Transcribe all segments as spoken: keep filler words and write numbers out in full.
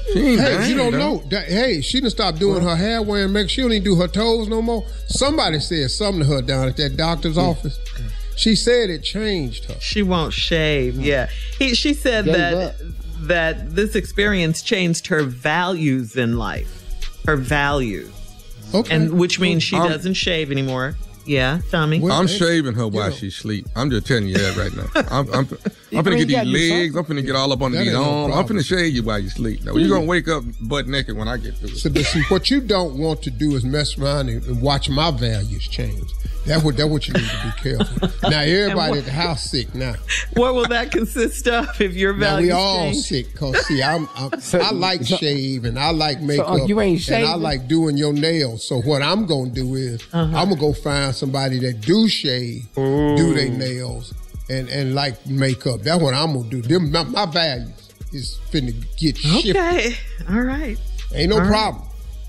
She ain't Hey, dying, you don't though. know. That, hey, she done stopped doing her hair, wearing makeup. She don't even do her toes no more. Somebody said something to her down at that doctor's office. She said it changed her. She won't shave. Yeah. He, she said Gave that up. that this experience changed her values in life. Her values. Okay. And which means she I'm- doesn't shave anymore. Yeah, Tommy. Well, I'm hey, shaving her while know. she sleep. I'm just telling you that right now. I'm, I'm, I'm finna You get these gotta do legs. I'm finna get all up under That these ain't no arms. I'm problem. finna shave you while you sleep. No, you're gonna wake up butt naked when I get through. So, but see, what you don't want to do is mess around and, and watch my values change. That's what, that's what you need to be careful. Now, everybody what- at the house sick now. What will that consist of if your Now, values we all change? sick. Because, see, I'm, I'm, So- I like so- shave and I like makeup. uh, you ain't and I shaving? like doing your nails. So, what I'm going to do is I'm going to go find somebody that do shave, do their nails, and, and like makeup. That's what I'm going to do. Them, my, my values is finna get shifted. Okay. All right. Ain't no All right. problem.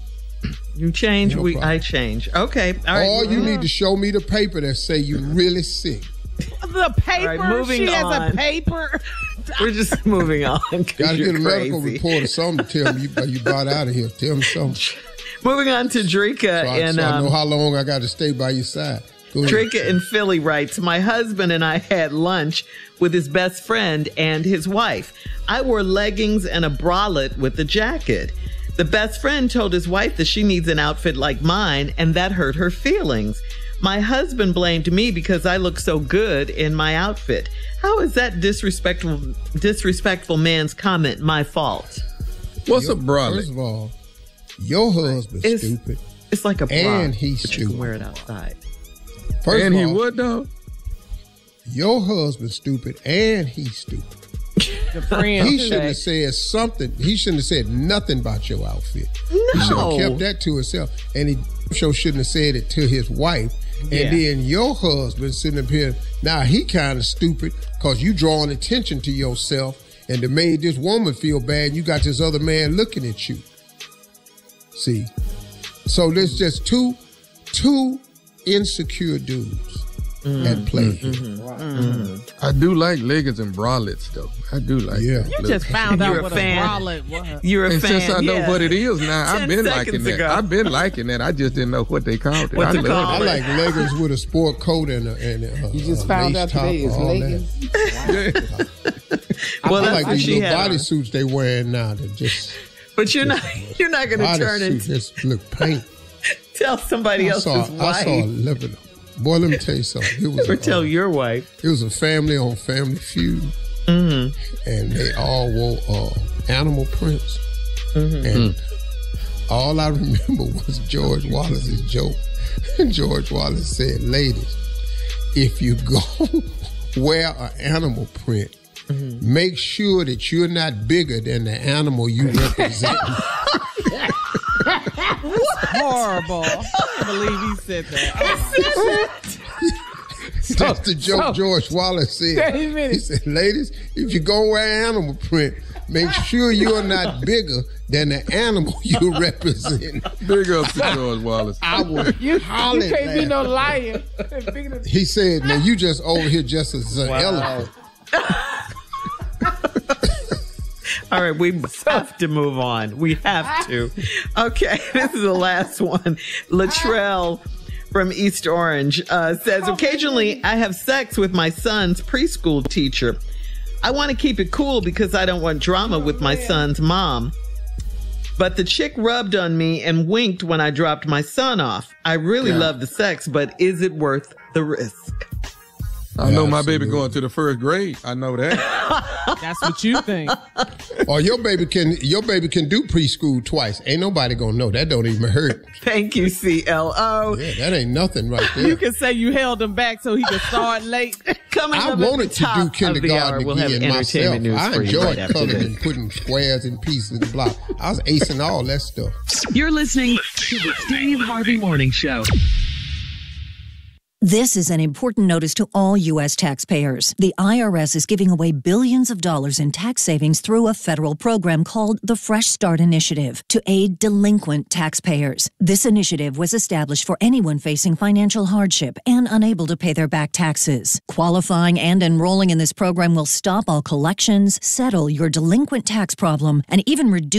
You change, No we problem. I change. Okay. All right. All you moving need to show me the paper that say you really sick. The paper. All right, moving she has on. a paper. We're just moving on. 'cause Got to you're get a medical crazy. report or something to tell me you, you got out of here. Tell me something. So Moving on to Drika I, in so I know um, how long I got to stay by your side. Go ahead. Drika in Philly writes, my husband and I had lunch with his best friend and his wife. I wore leggings and a bralette with a jacket. The best friend told his wife that she needs an outfit like mine, and that hurt her feelings. My husband blamed me because I look so good in my outfit. How is that disrespectful disrespectful man's comment my fault? What's Your- a bralette? First of all, your husband's It's- stupid. It's like a bra, And he's but you can stupid. wear it outside. First And of he all, would though. your husband's stupid and he's stupid. The friend. He too. shouldn't have said something. He shouldn't have said nothing about your outfit. He should No. have kept that to himself. And he sure shouldn't have said it to his wife. And Yeah. then your husband sitting up here, now he kind of stupid because you drawing attention to yourself and it made this woman feel bad. You got this other man looking at you. See? So there's just two, two insecure dudes at play here. I do like leggings and bralettes though. I do like. Yeah. that You look. just found You're out a what fan. a bralette was. You're a And fan. since I know yeah. what it is now, I've Ten been seconds liking that. ago. I've been liking that. I just didn't know what they called it. What's I it love called? I like leggings with a sport coat and a, and a, You just a found lace out top today or it's all leggings. that. Well, I that's like what these she little had on. bodysuits they wearing now. That just But you're not you're not going to turn bodysuit and just look paint. tell somebody I else's saw, I wife saw a living. Boy, let me tell you something. It was or a, tell uh, your wife. it was a family on Family Feud, Mm-hmm. and they all wore uh, animal prints. Mm-hmm. And all I remember was George Wallace's joke. And George Wallace said, "Ladies, if you go wear an animal print, Mm-hmm. make sure that you're not bigger than the animal you represent." Horrible. I can't believe he said that. That's the joke so- George Wallace said. Wait a minute. He said, "Ladies, if you go wear animal print, make sure you're not bigger than the animal you represent." Big up to George Wallace. I was You, you hollering. can't be no laughing. liar. He said, "Now you just over here just as an elephant." All right, we have to move on. We have to. Okay, this is the last one. Latrell from East Orange uh, says, occasionally I have sex with my son's preschool teacher. I want to keep it cool because I don't want drama with my son's mom. But the chick rubbed on me and winked when I dropped my son off. I really love the sex, but is it worth the risk? I know my baby Absolutely. going to the first grade. I know that. That's what you think. Or your baby can your baby can do preschool twice. Ain't nobody gonna know. That don't even hurt. Thank you, C L O. Yeah, that ain't nothing right there. You can say you held him back so he could start late. Coming I up at wanted the to top do of the hour, kindergarten we'll have again myself. entertainment news I for you enjoyed right after coloring this. and putting squares and pieces in the block. I was acing all that stuff. You're listening to the Steve Harvey Morning Show. This is an important notice to all U S taxpayers. The I R S is giving away billions of dollars in tax savings through a federal program called the Fresh Start Initiative to aid delinquent taxpayers. This initiative was established for anyone facing financial hardship and unable to pay their back taxes. Qualifying and enrolling in this program will stop all collections, settle your delinquent tax problem, and even reduce